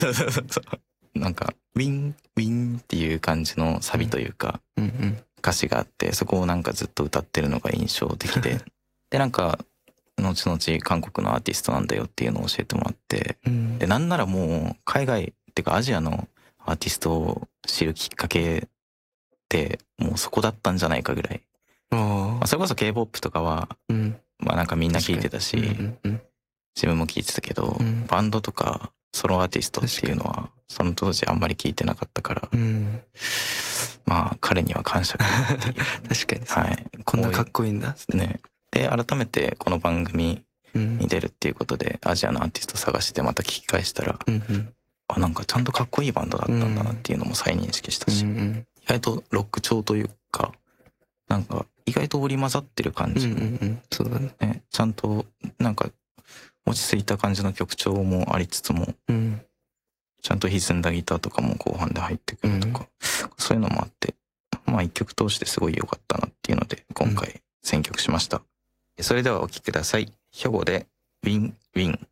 なんかウィンウィンっていう感じのサビというか、 うんうん歌詞があって、そこをなんかずっと歌ってるのが印象的ででなんか後々韓国のアーティストなんだよっていうのを教えてもらって、 うんでなんならもう海外ってかアジアのアーティストを知るきっかけってもうそこだったんじゃないかぐらい、 ああそれこそ K-POP とかはうんなんかみんな聞いてたし、 うんうん自分も聞いてたけど、 うんバンドとかソロアーティストっていうのはその当時あんまり聞いてなかったから、 うん彼には感謝かなっていう確かにはい、 こんなかっこいいんだね。で改めてこの番組うんに出るっていうことでアジアのアーティスト探してまた聞き返したら、 うんなんかちゃんとかっこいいバンドだったんだなっていうのも再認識したし、 うん意外とロック調というかなんか意外と織り交ざってる感じ、 そうだね。 ちゃんとなんか落ち着いた感じの曲調もありつつも、ちゃんと歪んだギターとかも後半で入ってくるとか、そういうのもあって一曲通してすごい良かったなっていうので今回選曲しました。それではお聴きください。兵庫でウィンウィン。